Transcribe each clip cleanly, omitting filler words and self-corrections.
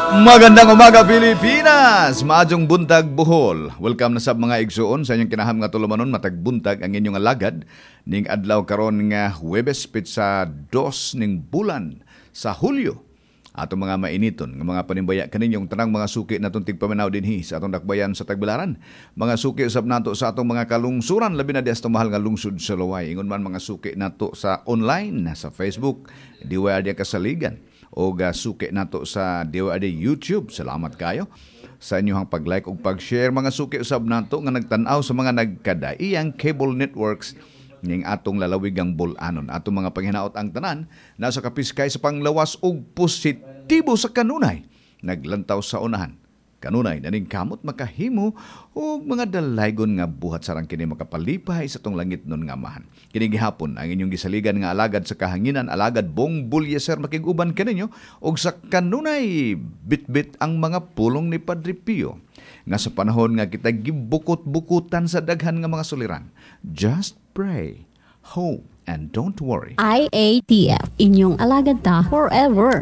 Magandang umaga Pilipinas! Maadjong buntag Bohol. Welcome na sa mga igsuon sa inyong kinaham nga tulumanon matag buntag ang inyong alagad ning adlaw karon nga Huwebes pitsa 2 ning bulan sa Hulyo. Ato mga mainiton nga mga panimbaya kaninyong tanang mga suki natong tigpaminaw dinhi sa atong dakbayan sa Tagbilaran. Mga suki usab nato sa atong mga kalungsuran labi na di sa mahal nga lungsod sa Luway. Ingon man mga suki nato sa online sa Facebook, DYRD Kasaligan o suki nato sa DYRD YouTube. Salamat kayo sa inyong pag-like ug pag-share. Mga suki usab nato nga nagtan-aw sa mga nagkadaiyang cable networks ning atong lalawigang bulanon. Atong mga panghinaot ang tanan nasa kapiskay sa panglawas ug positibo sa kanunay. Naglantaw sa unahan. Kanunay naning kamot makahimo og mga dalaygon nga buhat sarang kini makapalipay sa tong langit nun nga mahan. Kini gihapon ang inyong gisaligan nga alagad sa kahanginan, alagad Bong Bulyeser makiguban kaninyo og sa kanunay bitbit ang mga pulong ni Padre Pio. Nga sa panahon nga kita gibukot-bukutan sa daghan nga mga suliran. Just pray, hope, and don't worry. IATF, inyong alagad ta forever.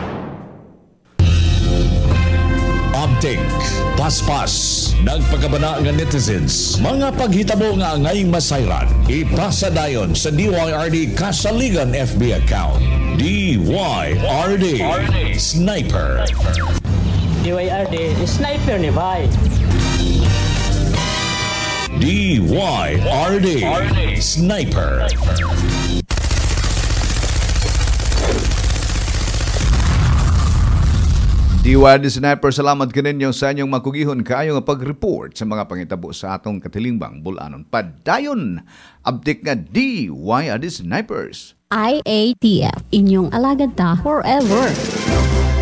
Update, paspas, nagpagabana nga netizens, mga paghitabo nga angay masayran, ipasa dayon sa DYRD Kasaligan FB account. DYRD Sniper. DYRD Sniper ni Bay. DYRD Sniper. DYRD Sniper, salamat kaninyo sa inyong makugihon kayo nga pag-report sa mga pangitabo sa atong katilingban bulanon. Padayon, update nga DYRD Snipers. IATF, inyong alagad ta forever.